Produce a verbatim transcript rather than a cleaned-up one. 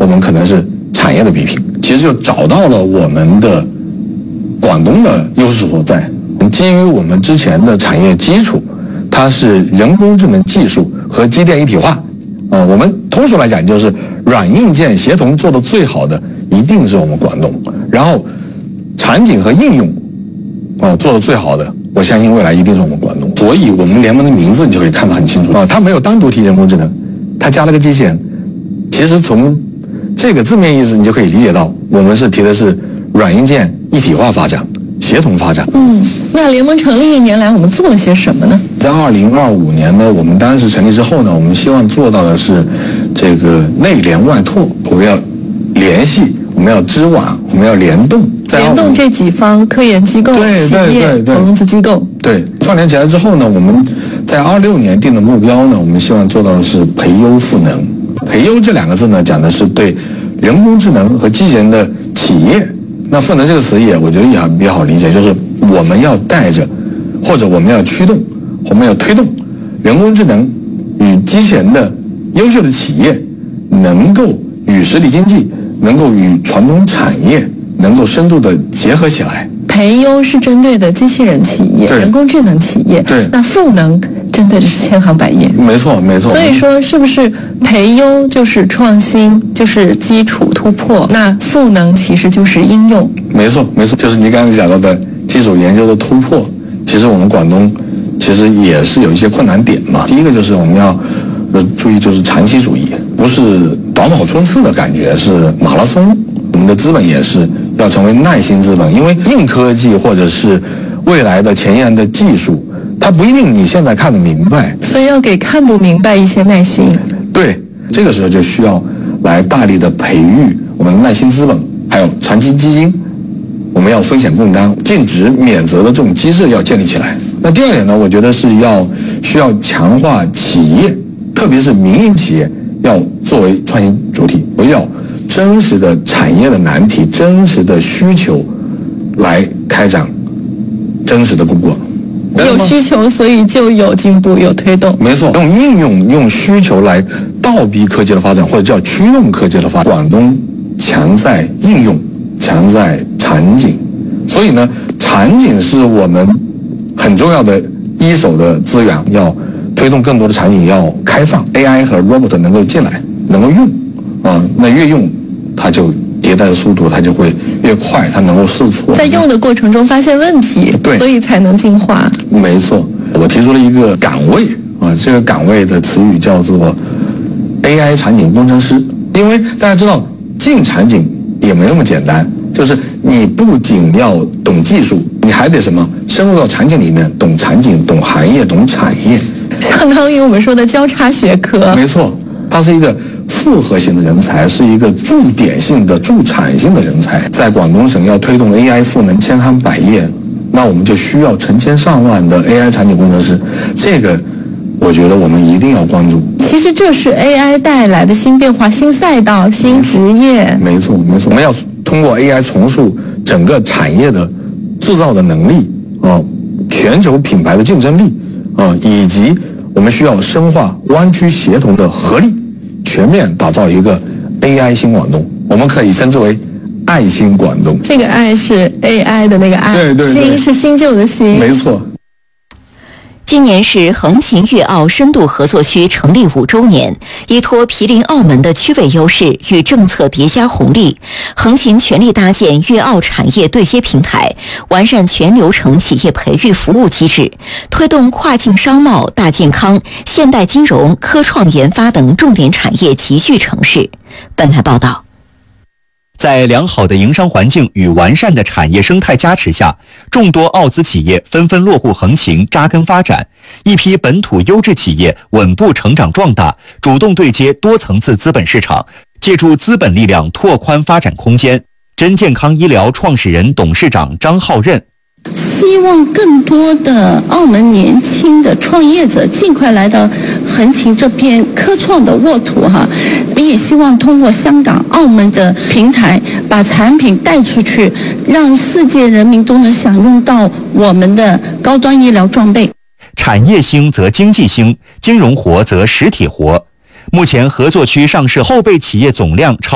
我们可能是产业的比拼，其实就找到了我们的广东的优势所在。基于我们之前的产业基础，它是人工智能技术和机电一体化啊、呃，我们通俗来讲就是软硬件协同做的最好的一定是我们广东，然后场景和应用啊、呃、做的最好的，我相信未来一定是我们广东。所以我们联盟的名字你就可以看得很清楚啊，它没有单独提人工智能，它加了个机器人。其实从这个字面意思你就可以理解到，我们是提的是软硬件一体化发展、协同发展。 嗯，那联盟成立一年来，我们做了些什么呢？ 在二零二五年呢，我们当时成立之后呢，我们希望做到的是这个内联外拓，我们要联系，我们要织网，我们要联动， 联动这几方科研机构、 对企业、投融资机构。 对，串联起来之后呢，我们在二六年定的目标呢，我们希望做到的是培优赋能。培优这两个字呢，讲的是对人工智能和机器人的企业。那赋能这个词也我觉得也很比较好理解，就是我们要带着，或者我们要驱动，我们要推动人工智能与机器人的优秀的企业，能够与实体经济，能够与传统产业能够深度的结合起来。 培优是针对的机器人企业、人工智能企业， 对， 那赋能针对的是千行百业。 没错，没错。 所以说，是不是培优就是创新，就是基础突破？那赋能其实就是应用。 没错，没错，就是你刚才讲到的基础研究的突破。其实我们广东其实也是有一些困难点嘛。第一个就是我们要呃注意，就是长期主义，不是短跑冲刺的感觉，是马拉松。我们的资本也是要成为耐心资本，因为硬科技或者是未来的前沿的技术，它不一定你现在看得明白， 所以要给看不明白一些耐心。 对，这个时候就需要来大力的培育我们的耐心资本，还有长期基金。我们要风险共担、尽职免责的这种机制要建立起来。那第二点呢，我觉得是要需要强化企业，特别是民营企业，要作为创新主体，围绕真实的产业的难题、真实的需求来开展真实的工作。 有需求，所以就有进步，有推动。 没错，用应用、用需求来倒逼科技的发展，或者叫驱动科技的发展。广东强在应用，强在场景，所以呢，场景是我们很重要的一手的资源，要推动更多的场景要开放 ，A I 和 robot 能够进来，能够用，啊，那越用它就迭代的速度它就会越快，它能够试错， 在用的过程中发现问题， 对， 所以才能进化。 没错，我提出了一个岗位啊，这个岗位的词语叫做 A I 场景工程师，因为大家知道进场景也没那么简单。就是你不仅要懂技术，你还得什么？深入到场景里面，懂场景、懂行业、懂产业， 相当于我们说的交叉学科。 没错，它是一个复合型的人才，是一个驻点性的、驻产性的人才。在广东省要推动 A I 赋能千行百业，那我们就需要成千上万的 A I 场景工程师。这个，我觉得我们一定要关注。 其实这是 A I 带来的新变化、新赛道、新职业。 没错，没错，我们要通过 A I 重塑整个产业的制造的能力啊，全球品牌的竞争力啊，以及我们需要深化湾区协同的合力，全面打造一个 A I 新广东。我们可以称之为爱新广东。 这个爱是 A I 的那个爱， 对对对， 新是新旧的新。 没错。 今年是横琴粤澳深度合作区成立五周年，依托毗邻澳门的区位优势与政策叠加红利，横琴全力搭建粤澳产业对接平台，完善全流程企业培育服务机制，推动跨境商贸、大健康、现代金融、科创研发等重点产业集聚城市。本台报道。 在良好的营商环境与完善的产业生态加持下，众多澳资企业纷纷落户横琴扎根发展，一批本土优质企业稳步成长壮大，主动对接多层次资本市场，借助资本力量拓宽发展空间。真健康医疗创始人、董事长张浩任。 希望更多的澳门年轻的创业者尽快来到横琴这片科创的沃土哈，我也希望通过香港、澳门的平台，把产品带出去，让世界人民都能享用到我们的高端医疗装备。 产业兴则经济兴，金融活则实体活。目前合作区上市后备企业总量超